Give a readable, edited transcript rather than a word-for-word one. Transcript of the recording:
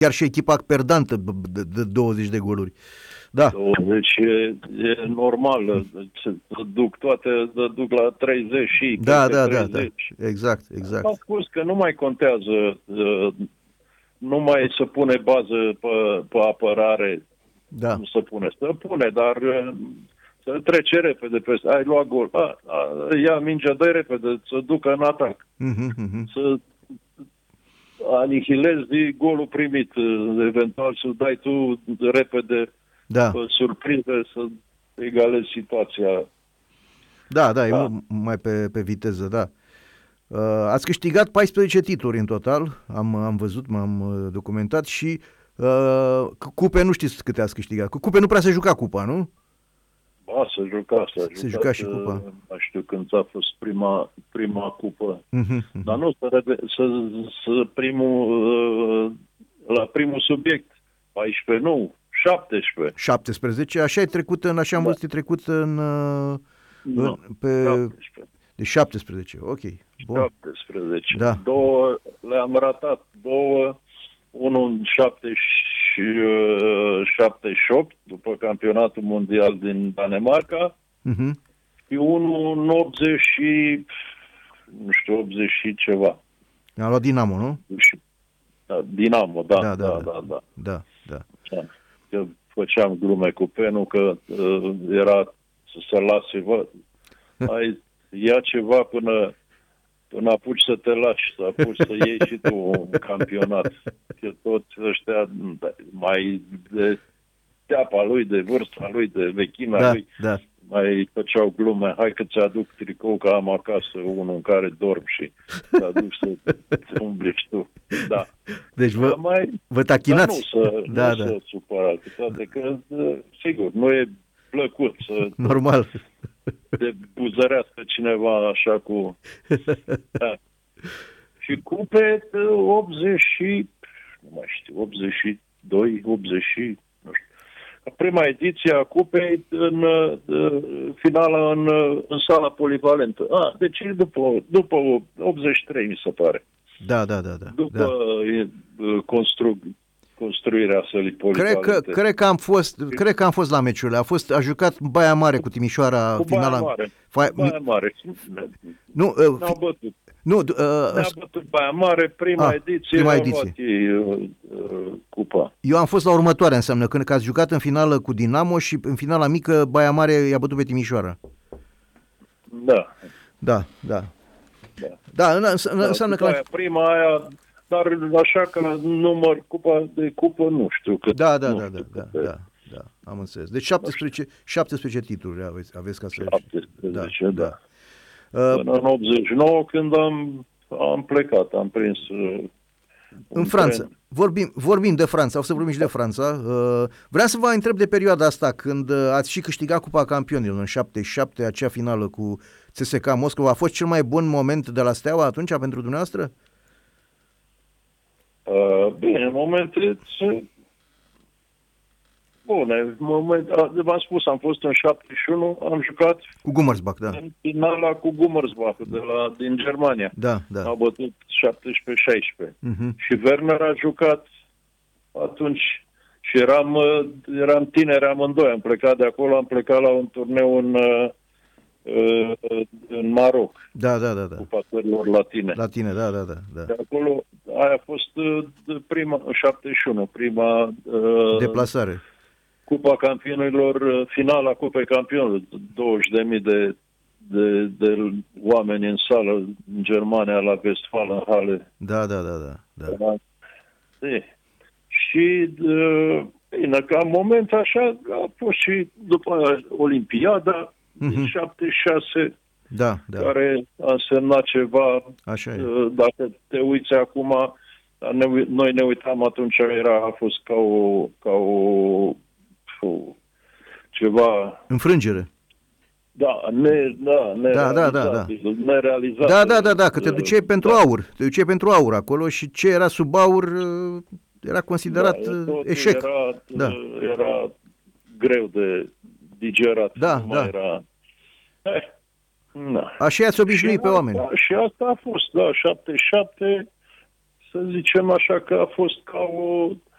chiar și echipa perdantă de 20 de goluri. Da. 20 e normal, se duc la 30 și da. Exact. Am spus că nu mai contează, nu mai se pune bază pe apărare, nu se pune. Se pune, dar să trece repede peste, ai luat gol, ia mingea, dă repede, să ducă în atac. Să anihilezi golul primit, eventual să dai tu repede surpriză să egalezi situația. Da, e mai pe viteză, da. Ați câștigat 14 titluri în total, am văzut, m-am documentat și cupe nu știți câte ați câștigat. Cu cupe nu prea se juca cupa, nu? Ba, se juca și cupa. Nu știu când a fost prima cupă. Dar nu, la primul subiect, 14, nu, 17. 17, așa am văzut, e trecut în... pe... 17. De 17, ok. Bun. 17. Da. Două le-am ratat, unul în 78, după campionatul mondial din Danemarca, și unul în 80 și, nu știu, 80 și ceva. A luat Dinamo, nu? Dinamo, da. Eu făceam glume cu Penu că era să se lase, ia ceva până apuci să te lași, să apuci să iei și tu un campionat. Că toți ăștia mai de teapa lui, de vârsta lui, de vechimea lui, mai făceau glume. Hai că ți-aduc tricou, că am acasă unul în care dorm și te-aduc să umbli și tu. Da. Deci vă tachinați. Nu să supărați. Toate că, sigur, nu e plăcut să... Normal. De buzărească cineva așa cu... Da. Și cupe 80 și... Nu mai știu, 82, 80 și... Nu știu. Prima ediție a cupei în finala în sala polivalentă. Deci după 83, mi se pare. Da. După construirea sălii polivalente. Cred că am fost la meciurile. A jucat Baia Mare cu Timișoara. Cu finala. Baia Mare. Nu, ne-a bătut. Ne-a bătut Baia Mare, prima ediție. Cupa. Eu am fost la următoarea, înseamnă că ați jucat în finală cu Dinamo și în finala mică Baia Mare i-a bătut pe Timișoara. Da. Înseamnă că prima aia, dar așa că număr cupă nu știu cât. Da, am înțeles. Deci 17 titluri aveți ca să... 17, da. Până în 89, când am plecat, am prins în Franța. Vorbim de Franța, o să vorbim și de Franța. Vreau să vă întreb de perioada asta, când ați și câștigat Cupa Campionilor în 77, acea finală cu CSKA Moscova. A fost cel mai bun moment de la Steaua atunci pentru dumneavoastră? Bine, momente bune. V-am spus, am fost în 71, am jucat cu Gummersbach, da. În finala cu Gummersbach din Germania. Da. A bătut 17-16. Și Werner a jucat atunci și eram tineri amândoi. Am plecat de acolo, am plecat la un turneu în Maroc. Da. Cu pasărilor latine. Da. De acolo, aia a fost prima, 71, prima deplasare. Cupa Campionilor, finala Cupei Campionilor, 20.000 de oameni în sală în Germania, la Westfalenhalle. Da. Și bine, ca moment așa a fost și după Olimpiada din 76, care a însemnat ceva. Așa e. Dacă te uiți acum, noi ne uitam atunci, a fost ca o ceva... Înfrângere. nerealizat. Da, că te duceai pentru aur. Te duceai pentru aur acolo și ce era sub aur era considerat eșec. Era greu de digerat. Era... Așa i-ați obișnuit pe oameni. Și asta a fost, 77, să zicem așa că a fost ca